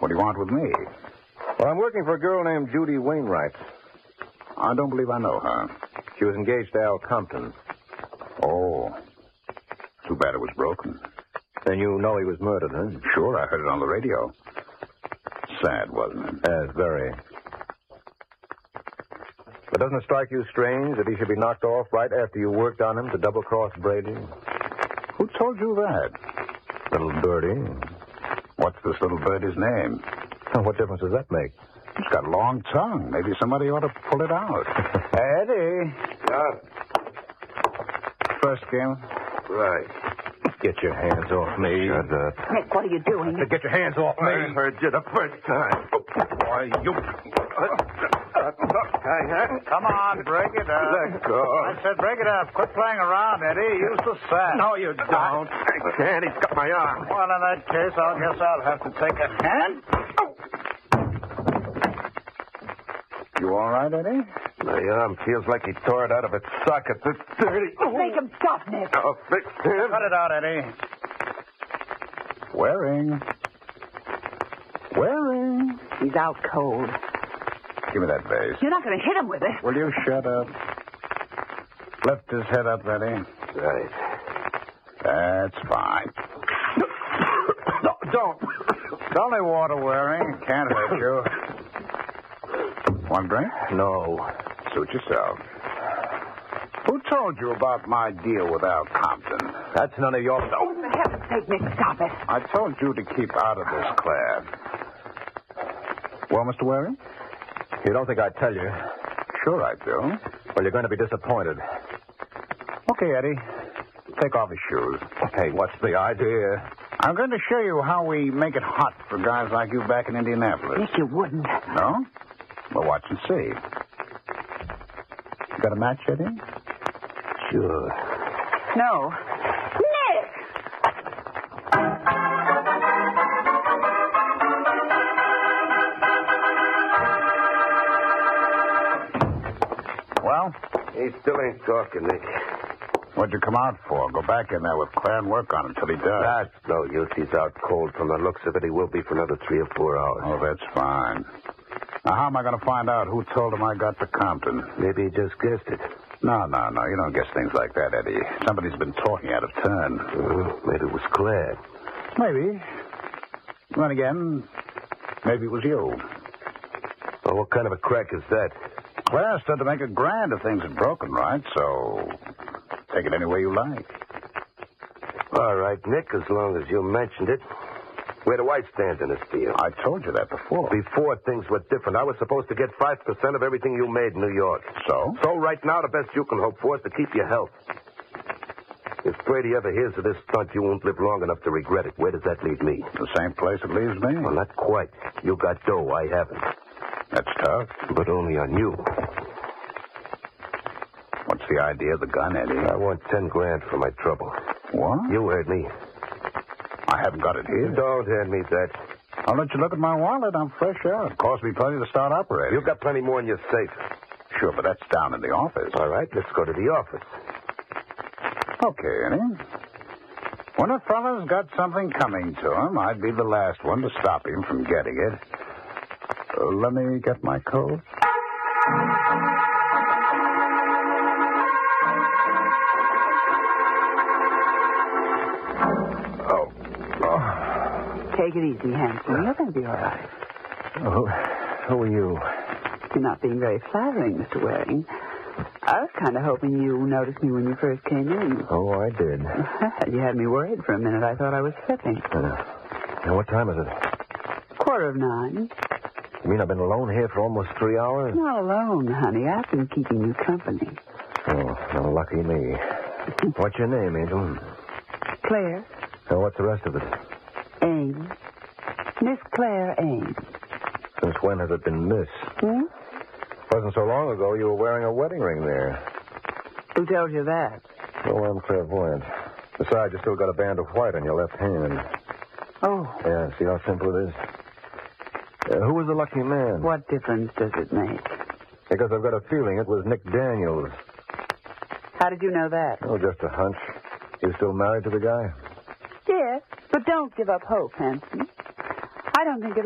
What do you want with me? Well, I'm working for a girl named Judy Wainwright. I don't believe I know her. She was engaged to Al Compton. Oh. Too bad it was broken. And you know he was murdered, huh? Sure, I heard it on the radio. Sad, wasn't it? Yes, very. But doesn't it strike you strange that he should be knocked off right after you worked on him to double-cross Brady? Who told you that? Little birdie. What's this little birdie's name? What difference does that make? It's got a long tongue. Maybe somebody ought to pull it out. Eddie. Yeah. First game. Right. Get your hands off me. Shut up. Nick, what are you doing? Get your hands off me. I heard you the first time. Why, you... Come on, break it up. Let go. I said break it up. Quit playing around, Eddie. Use the sack. No, you don't. I can't. He's got my arm. Well, in that case, I guess I'll have to take a hand. You all right, Eddie? My arm feels like he tore it out of its socket. It's dirty. Make him stop, Nick. I'll fix him. Cut it out, Eddie. Waring. He's out cold. Give me that vase. You're not going to hit him with it. Will you shut up? Lift his head up, Eddie. Right. That's fine. No, don't. It's only water, Waring. Can't hurt you. One drink? No. Suit yourself. Who told you about my deal with Al Compton? That's none of your... Oh, for heaven's sake, Nick, stop it. I told you to keep out of this, Claire. Well, Mr. Waring? You don't think I'd tell you? Sure I do. Well, you're going to be disappointed. Okay, Eddie. Take off his shoes. Hey, what's the idea? I'm going to show you how we make it hot for guys like you back in Indianapolis. Nick, you wouldn't. No? Well, watch and see. You got a match, Eddie? Sure. No. Nick! Well, He still ain't talking, Nick. what'd you come out for? Go back in there with Claire and work on him till he does. That's no use. He's out cold from the looks of it. He will be for another 3 or 4 hours. Oh, that's fine. Now, how am I going to find out who told him I got to Compton? Maybe he just guessed it. No. You don't guess things like that, Eddie. Somebody's been talking out of turn. Maybe it was Claire. Maybe. Then again, maybe it was you. Well, what kind of a crack is that? Claire said to make it grand if things had broken, right? So, take it any way you like. All right, Nick, as long as you mentioned it. Where do I stand in this deal? I told you that before. Before things were different, I was supposed to get 5% of everything you made in New York. So? So right now, the best you can hope for is to keep your health. If Brady ever hears of this stunt, you won't live long enough to regret it. Where does that leave me? The same place it leaves me. Well, not quite. You got dough. I haven't. That's tough. But only on you. What's the idea of the gun, Eddie? I want 10 grand for my trouble. What? You heard me. I haven't got it here. Don't hand me that. I'll let you look at my wallet. I'm fresh out. It cost me plenty to start operating. You've got plenty more in your safe. Sure, but that's down in the office. All right, let's go to the office. Okay, Eddie. When a fella's got something coming to him, I'd be the last one to stop him from getting it. Let me get my coat. Take it easy, Hanson. You're going to be all right. Oh, who are you? You're not being very flattering, Mr. Waring. I was kind of hoping you noticed me when you first came in. Oh, I did. You had me worried for a minute. I thought I was slipping. Now, what time is it? 9:15. You mean I've been alone here for almost 3 hours? Not alone, honey. I've been keeping you company. Oh, well, lucky me. What's your name, Angel? Claire So what's the rest of it? Ames. Miss Claire Ames. Since when has it been Miss? Wasn't so long ago you were wearing a wedding ring there. Who told you that? Oh, I'm clairvoyant. Besides, you still got a band of white on your left hand. Oh, Yeah, see how simple it is? Who was the lucky man? what difference does it make? Because I've got a feeling it was Nick Daniels. How did you know that? Oh, just a hunch. You still married to the guy? Yes, but don't give up hope, Hanson. I don't think